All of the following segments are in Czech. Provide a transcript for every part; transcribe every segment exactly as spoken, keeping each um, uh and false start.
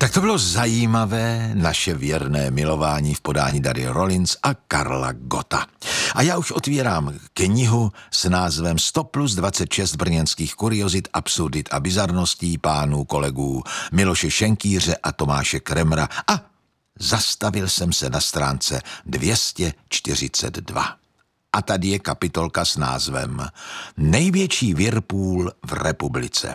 Tak to bylo zajímavé, naše věrné milování v podání Dary Rollins a Karla Gotta. A já už otvírám knihu s názvem sto plus dvacet šest brněnských kuriozit, absurdit a bizarností pánů kolegů Miloše Šenkýře a Tomáše Kremra. A zastavil jsem se na stránce dvě stě čtyřicet dva. A tady je kapitolka s názvem Největší virpůl v republice.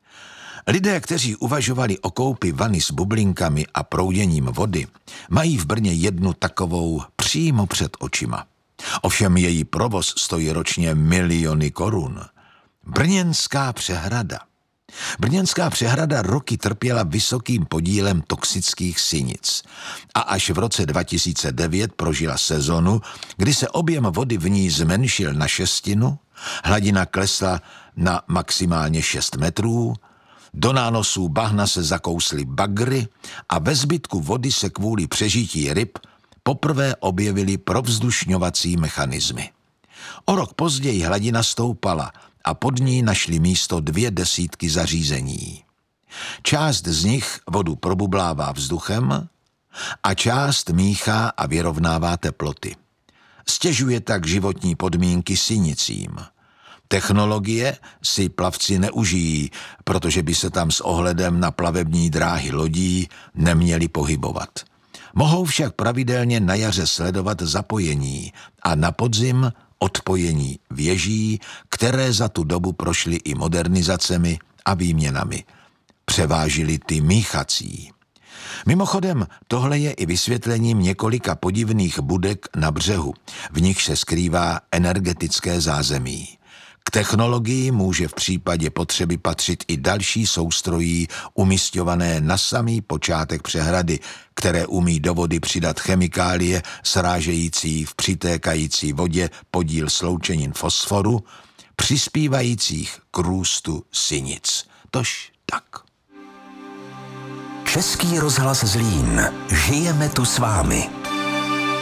Lidé, kteří uvažovali o koupi vany s bublinkami a prouděním vody, mají v Brně jednu takovou přímo před očima. Ovšem její provoz stojí ročně miliony korun. Brněnská přehrada. Brněnská přehrada roky trpěla vysokým podílem toxických sinic a až v roce dva tisíce devět prožila sezonu, kdy se objem vody v ní zmenšil na šestinu, hladina klesla na maximálně šest metrů, do nánosů bahna se zakously bagry a ve zbytku vody se kvůli přežití ryb poprvé objevily provzdušňovací mechanismy. O rok později hladina stoupala a pod ní našly místo dvě desítky zařízení. Část z nich vodu probublává vzduchem a část míchá a vyrovnává teploty. Stěžuje tak životní podmínky sinicím. Technologie si plavci neužijí, protože by se tam s ohledem na plavební dráhy lodí neměli pohybovat. Mohou však pravidelně na jaře sledovat zapojení a na podzim odpojení věží, které za tu dobu prošly i modernizacemi a výměnami. Převážily ty míchací. Mimochodem, tohle je i vysvětlením několika podivných budek na břehu, v nich se skrývá energetické zázemí. K technologii může v případě potřeby patřit i další soustrojí umisťované na samý počátek přehrady, které umí do vody přidat chemikálie srážející v přitékající vodě podíl sloučenin fosforu, přispívajících k růstu sinic. Tož tak. Český rozhlas Zlín. Žijeme tu s vámi.